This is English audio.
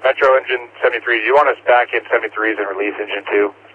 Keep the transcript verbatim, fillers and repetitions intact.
Metro engine seventy-three. Do you want us back in seventy-threes and release engine two?